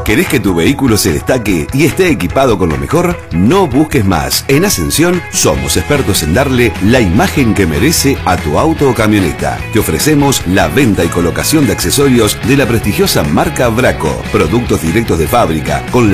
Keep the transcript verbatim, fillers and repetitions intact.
¿Querés que tu vehículo se destaque y esté equipado con lo mejor? No busques más. En Ascensión somos expertos en darle la imagen que merece a tu auto o camioneta. Te ofrecemos la venta y colocación de accesorios de la prestigiosa marca Braco. Productos directos de fábrica con